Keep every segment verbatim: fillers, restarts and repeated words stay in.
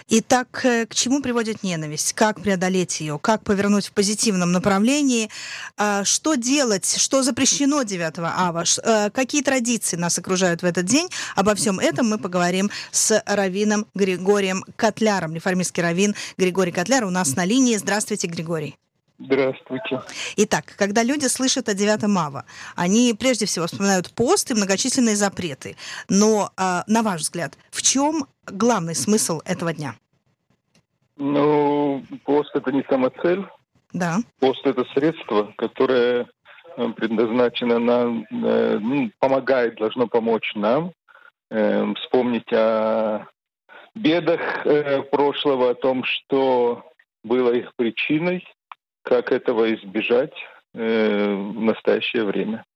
Итак, э, к чему приводит ненависть? Как преодолеть ее? Как повернуть в позитивном направлении? А, Что делать? Что запрещено девятого ава? Ш- э, Какие традиции нас окружают в этот день? Обо всем этом мы поговорим с раввином Григорием Котляром. Реформистский раввин Григорий Котляр у нас на линии. Здравствуйте, Григорий. Здравствуйте. Итак, когда люди слышат о девятом ава, они прежде всего вспоминают пост и многочисленные запреты. Но, э, на ваш взгляд, в чем главный смысл этого дня? Ну, пост — это не самоцель. Да. Пост — это средство, которое э, предназначено нам, э, ну, помогает, должно помочь нам э, вспомнить о бедах э, прошлого, о том, что было их причиной, как этого избежать э, в настоящее время.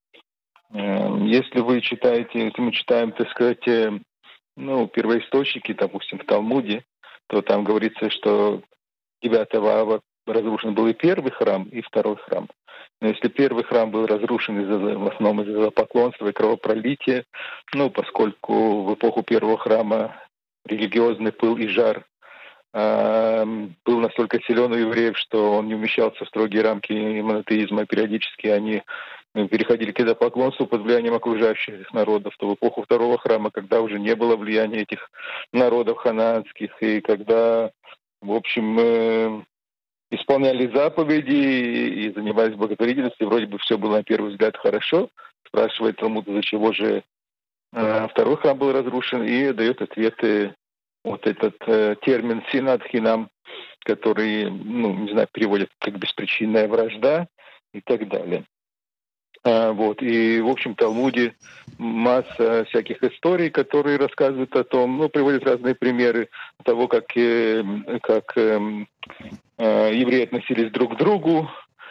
Э, если вы читаете, если мы читаем, так сказать, э, ну, первоисточники, допустим, в Талмуде, то там говорится, что девятого ава разрушен был и первый храм, и второй храм. Но если первый храм был разрушен из-за, в основном из-за поклонства и кровопролития, ну, поскольку в эпоху первого храма религиозный пыл и жар э, был настолько силен у евреев, что он не умещался в строгие рамки монотеизма, периодически они переходили к идолопоклонству под влиянием окружающих народов, то в эпоху второго храма, когда уже не было влияния этих народов ханаанских, и когда, в общем, э, исполняли заповеди и, и занимались благотворительностью, вроде бы все было на первый взгляд хорошо, спрашивает Талмуд, из-за чего же э, второй храм был разрушен, и дает ответы вот этот э, термин «синат хинам», который, ну, не знаю, переводят как «беспричинная вражда» и так далее. А, вот. И, в общем, в Талмуде масса всяких историй, которые рассказывают о том, ну, приводят разные примеры того, как, э, как э, э, евреи относились друг к другу,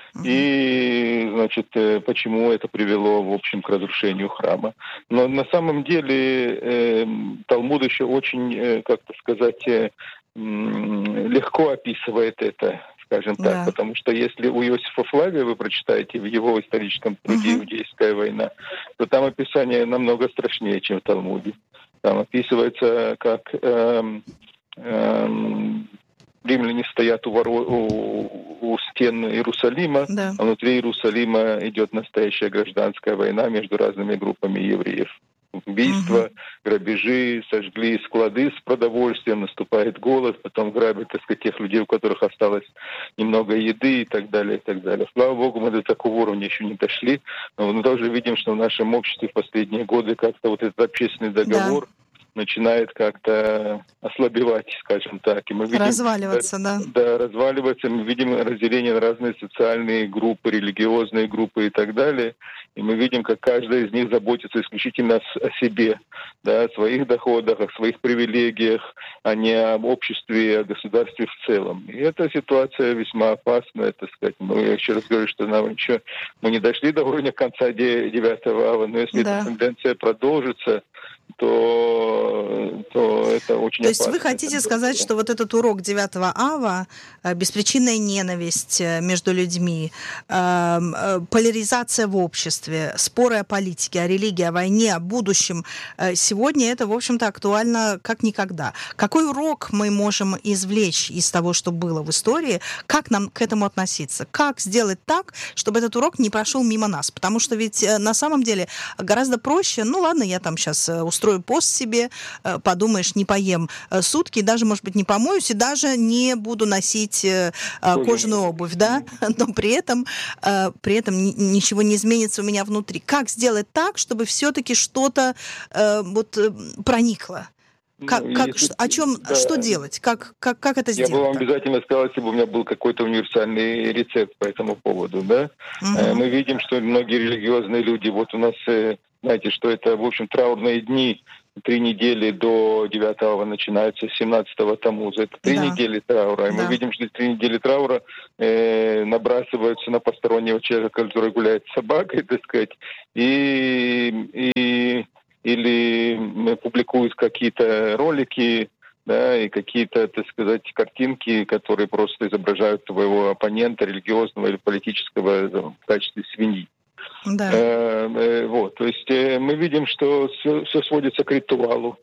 и, значит, э, почему это привело, в общем, к разрушению храма. Но на самом деле э, Талмуд еще очень, э, как-то сказать, э, легко описывает это, скажем так, Да. потому что если у Иосифа Флавия вы прочитаете в его историческом труде Мгм. «Иудейская война», то там описание намного страшнее, чем в Талмуде. Там описывается, как эм, эм, римляне стоят у, воро... у, у стен Иерусалима, Да. а внутри Иерусалима идет настоящая гражданская война между разными группами евреев. Убийства, Мгм. грабежи, сожгли склады с продовольствием, наступает голод, потом грабят, так сказать, тех людей, у которых осталось немного еды и так далее, и так далее. Слава Богу, мы до такого уровня еще не дошли, но мы тоже видим, что в нашем обществе в последние годы как-то вот этот общественный договор начинает как-то ослабевать, скажем так. И мы видим, Разваливаться, да. да, разваливаться, мы видим разделение на разные социальные группы, религиозные группы и так далее. И мы видим, как каждая из них заботится исключительно о себе, да, о своих доходах, о своих привилегиях, а не об обществе и о государстве в целом. И эта ситуация весьма опасная, так сказать. Ну, я еще раз говорю, что нам еще мы не дошли до уровня конца девятого ава, но если Да. эта тенденция продолжится, то, то это очень То есть опасно. вы хотите сказать, что вот этот урок девятого ава, э, беспричинная ненависть э, между людьми, э, э, поляризация в обществе, споры о политике, о религии, о войне, о будущем, э, сегодня это, в общем-то, актуально как никогда. Какой урок мы можем извлечь из того, что было в истории? Как нам к этому относиться? Как сделать так, чтобы этот урок не прошел мимо нас? Потому что ведь э, на самом деле гораздо проще, ну ладно, я там сейчас э, устрою пост себе, э, подумаешь, не поем э, сутки, даже, может быть, не помоюсь и даже не буду носить э, э, кожаную обувь, да, но при этом, э, при этом ни- ничего не изменится у меня внутри. Как сделать так, чтобы все-таки что-то э, вот э, проникло? Как, Ну, как, если, ш- о чем, да, что делать? Как, как, как это я бы сделать вам так? обязательно сказал, если бы у меня был какой-то универсальный рецепт по этому поводу, да. Э, Мгм. Мы видим, что многие религиозные люди, вот у нас, э, знаете, что это, в общем, траурные дни, три недели до девятого ава начинаются с семнадцатого Тамуза. Это три Да, недели траура. И мы да. видим, что эти три недели траура э, набрасываются на постороннего человека, который гуляет с собакой, так сказать, и, и или публикуют какие-то ролики, да, и какие-то, так сказать, картинки, которые просто изображают твоего оппонента религиозного или политического в качестве свиньи. Да. Э, э, вот, то есть э, мы видим, что все, все сводится к ритуалу.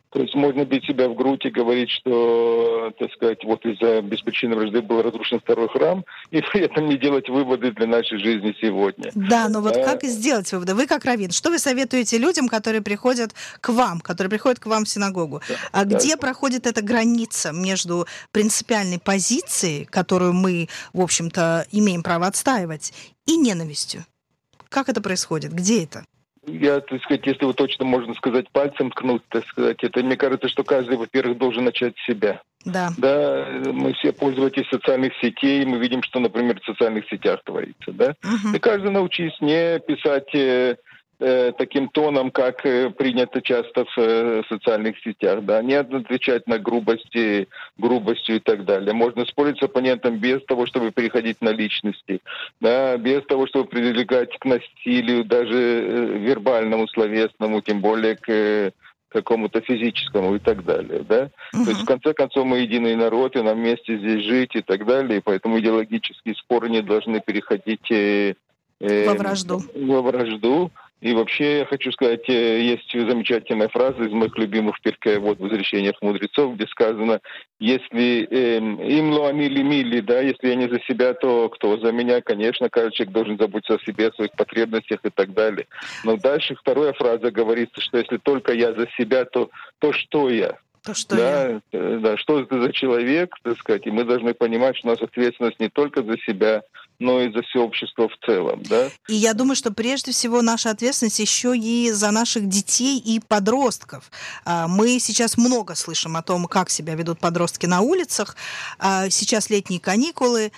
То есть можно бить себя в грудь и говорить, что, так сказать, вот из-за беспричинной вражды был разрушен второй храм, и при этом не делать выводы для нашей жизни сегодня. Да, но вот а... как сделать выводы? Вы как раввин, что вы советуете людям, которые приходят к вам, которые приходят к вам в синагогу? Да, а где да. проходит эта граница между принципиальной позицией, которую мы, в общем-то, имеем право отстаивать, и ненавистью? Как это происходит? Где это? Я, так сказать, если вот точно можно сказать, пальцем ткнуть, так сказать, это, мне кажется, что каждый, во-первых, должен начать с себя. Да. Да, мы все пользователи социальных сетей, мы видим, что, например, в социальных сетях творится, да. Угу. И каждый научись не писать э, э, таким тоном, как э, принято часто в э, социальных сетях, да, не отвечать на грубости, грубостью и так далее. Можно спорить с оппонентом без того, чтобы переходить на личности, да, без того, чтобы прибегать к насилию, даже э, вербальному, словесному, тем более к э, какому-то физическому и так далее, да. Угу. То есть, в конце концов, мы единый народ, и нам вместе здесь жить и так далее, и поэтому идеологические споры не должны переходить э, э, во вражду. Во вражду. И вообще, я хочу сказать, есть замечательная фраза из моих любимых Пиркей Авот в «Возвращениях мудрецов», где сказано, если им лоамили мили, да, если я не за себя, то кто за меня? Конечно, каждый человек должен заботиться о себе, о своих потребностях и так далее. Но дальше вторая фраза говорится, что если только я за себя, то, то что я? То, что да, я. да, что это за человек, так сказать, и мы должны понимать, что у нас ответственность не только за себя, но и за все общество в целом, да. И я думаю, что прежде всего наша ответственность еще и за наших детей и подростков. Мы сейчас много слышим о том, как себя ведут подростки на улицах. Сейчас летние каникулы,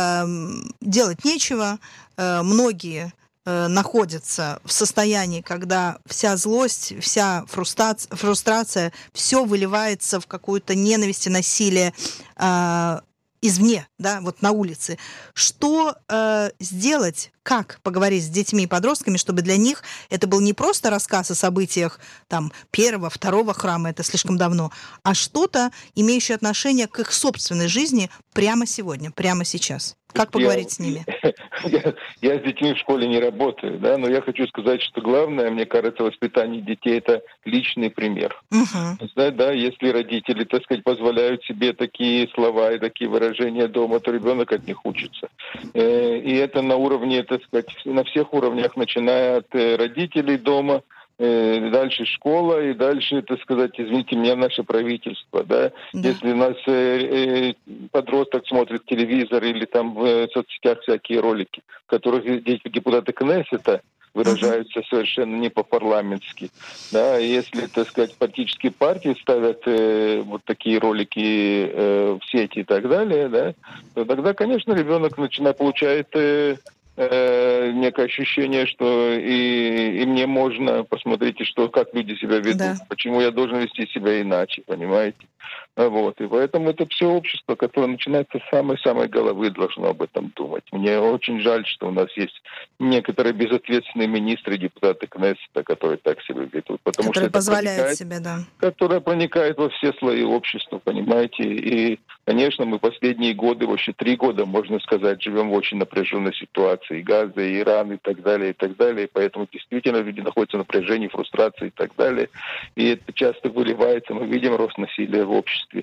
делать нечего, многие находятся в состоянии, когда вся злость, вся фрустрация, фрустрация все выливается в какую-то ненависть и насилие э, извне, да, вот на улице. Что э, сделать, как поговорить с детьми и подростками, чтобы для них это был не просто рассказ о событиях там, первого, второго храма, это слишком давно, а что-то, имеющее отношение к их собственной жизни прямо сегодня, прямо сейчас? Как поговорить я, с ними? Я, я с детьми в школе не работаю, да, но я хочу сказать, что главное, мне кажется, воспитание детей – это личный пример. Угу. Да, да, если родители, так сказать, позволяют себе такие слова и такие выражения дома, то ребенок от них учится. И это на уровне, так сказать, на всех уровнях, начиная от родителей дома, дальше школа и дальше, так сказать, извините меня, наше правительство, да. да. Если у нас э, подросток смотрит телевизор или там в соцсетях всякие ролики, в которых дети депутаты Кнессета выражаются uh-huh. совершенно не по-парламентски, да, и если, так сказать, политические партии ставят э, вот такие ролики э, в сети и так далее, да, то тогда, конечно, ребенок начинает получает э, некое ощущение, что и, и мне можно, посмотрите, что, как люди себя ведут, да. Почему я должен вести себя иначе, понимаете? Вот. И поэтому это все общество, которое начинается с самой-самой головы, должно об этом думать. Мне очень жаль, что у нас есть некоторые безответственные министры, депутаты Кнессета, которые так себя ведут. Потому которые что позволяют себе, да. Которая проникает во все слои общества, понимаете? И, конечно, мы последние годы, вообще три года, можно сказать, живем в очень напряженной ситуации. И Газа, и Иран, и так далее, и так далее. И поэтому действительно люди находятся в напряжении, фрустрации и так далее. И это часто выливается, мы видим рост насилия в обществе.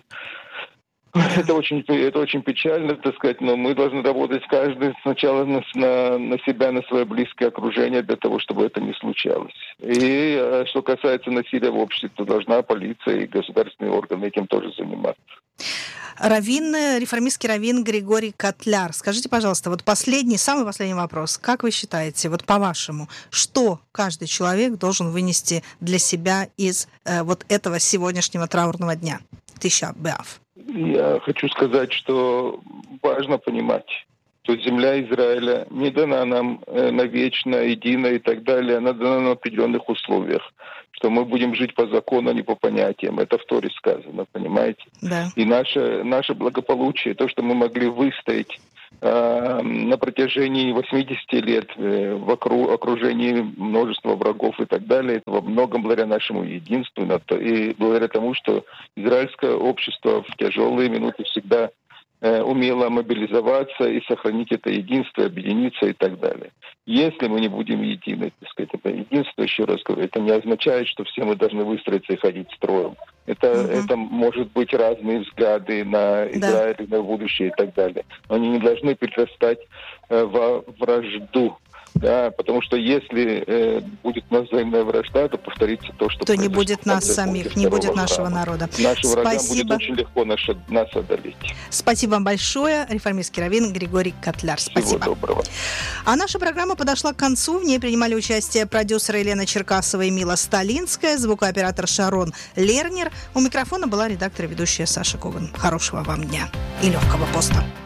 Это очень, это очень печально, так сказать, но мы должны работать каждый сначала на, на, на себя, на свое близкое окружение для того, чтобы это не случалось. И что касается насилия в обществе, то должна полиция и государственные органы этим тоже заниматься. Раввин, реформистский раввин Григорий Котляр. Скажите, пожалуйста, вот последний, самый последний вопрос. Как вы считаете, вот по-вашему, что каждый человек должен вынести для себя из э, вот этого сегодняшнего траурного дня? Тиша Б'Ав. Я хочу сказать, что важно понимать, что земля Израиля не дана нам э, навечно, едино и так далее, она дана на определенных условиях, что мы будем жить по закону, а не по понятиям. Это в Торе сказано, понимаете? Да. И наше, наше благополучие, то, что мы могли выстоять э, на протяжении восьмидесяти лет э, в окру, окружении множества врагов и так далее, это во многом благодаря нашему единству и благодаря тому, что израильское общество в тяжелые минуты всегда умело мобилизоваться и сохранить это единство, объединиться и так далее. Если мы не будем едины, так сказать, это единство, еще раз говорю, это не означает, что все мы должны выстроиться и ходить строем. Это, угу. это может быть разные взгляды на Израиль, да. на будущее и так далее. Но они не должны перерастать э, во вражду. Да, потому что если э, будет у нас взаимная вражда, то повторится то, что... То не будет нас самих, не будет нашего храма. Народа. Нашим врагам будет очень легко наш, нас одолеть. Спасибо вам большое. Реформистский раввин Григорий Котляр. Спасибо. Всего доброго. А наша программа подошла к концу. В ней принимали участие продюсеры Елена Черкасова и Мила Сталинская, звукооператор Шарон Лернер. У микрофона была редактор и ведущая Саша Коган. Хорошего вам дня и легкого поста.